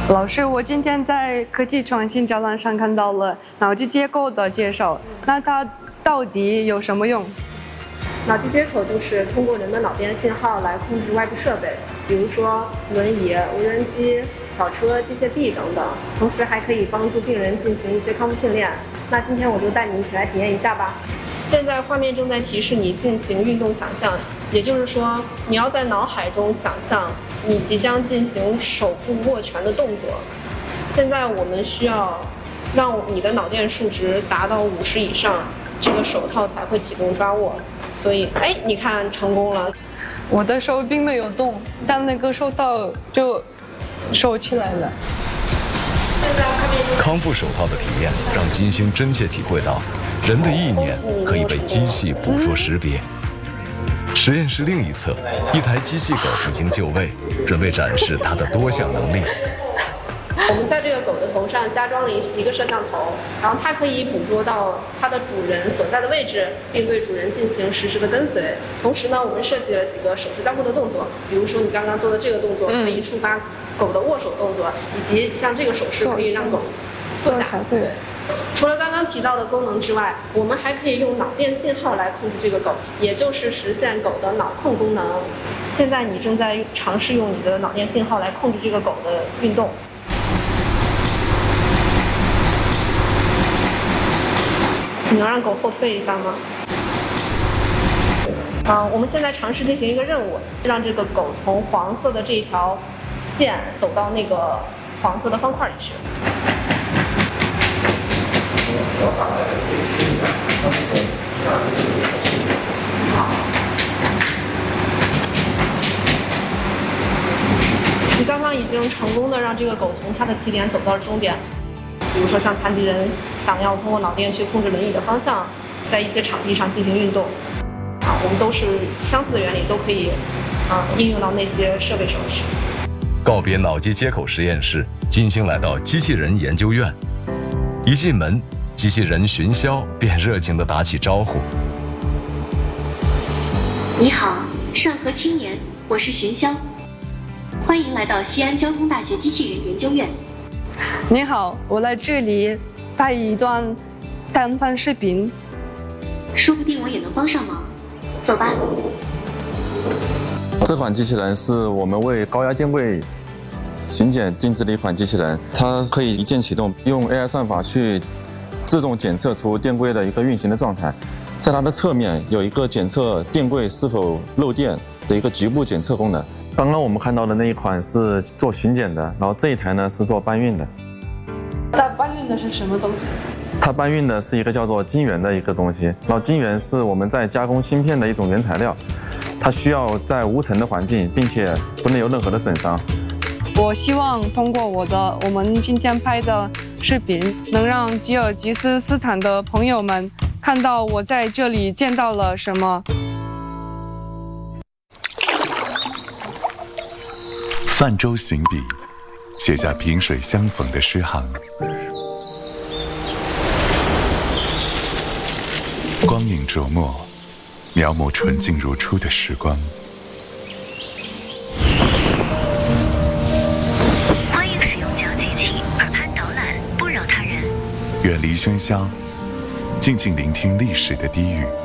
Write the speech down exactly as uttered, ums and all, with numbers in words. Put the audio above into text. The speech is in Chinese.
老师，我今天在科技创新展览上看到了脑机接口的介绍，那它到底有什么用？ 脑机接口就是通过人的脑电信号来控制外部设备，比如说轮椅、无人机、小车、机械臂等等，同时还可以帮助病人进行一些康复训练。那今天我就带你一起来体验一下吧。现在画面正在提示你进行运动想象，也就是说，你要在脑海中想象你即将进行手部握拳的动作。现在我们需要让你的脑电数值达到五十以上，这个手套才会启动抓握。所以，哎，你看成功了。 我的手并没有动，但那个手套就收起来了。 康复手套的体验让金星真切体会到，人的意念可以被机器捕捉识别。实验室另一侧，一台机器狗已经就位，准备展示它的多项能力。 我们在这个狗的头上加装了一个摄像头，然后它可以捕捉到它的主人所在的位置，并对主人进行实时的跟随。同时呢，我们设计了几个手势交互的动作，比如说你刚刚做的这个动作可以触发狗的握手动作，以及像这个手势可以让狗坐下。对。除了刚刚提到的功能之外，我们还可以用脑电信号来控制这个狗，也就是实现狗的脑控功能。现在你正在尝试用你的脑电信号来控制这个狗的运动。你能让狗后退一下吗？啊，我们现在尝试进行一个任务，让这个狗从黄色的这条线走到那个黄色的方块里去。你刚刚已经成功的让这个狗从它的起点走到了终点。比如说像残疾人想要通过脑电去控制轮椅的方向，在一些场地上进行运动，啊，我们都是相似的原理，都可以啊应用到那些设备上去。 告别脑机接口实验室，金星来到机器人研究院。一进门，机器人寻霄便热情地打起招呼。 你好，上河青年，我是寻霄，欢迎来到西安交通大学机器人研究院。 你好，我来这里拍一段单反视频， 说不定我也能帮上忙。走吧。 这款机器人是我们为高压电柜巡检定制的一款机器人，它可以一键启动，用 A I 算法去自动检测出电柜的一个运行的状态。在它的侧面有一个检测电柜是否漏电的一个局部检测功能。刚刚我们看到的那一款是做巡检的，然后这一台呢是做搬运的。 它搬运的是什么东西？ 它搬运的是一个叫做晶圆的一个东西，然后晶圆是我们在加工芯片的一种原材料，它需要在无尘的环境，并且不能有任何的损伤。 我希望通过我的我们今天拍的视频，能让吉尔吉斯斯坦的朋友们看到我在这里见到了什么。 泛舟行笔，写下萍水相逢的诗行。光影琢磨，描摹纯净如初的时光。 欢迎使用讲机器，耳畔导览，不扰他人。 远离喧嚣，静静聆听历史的低语。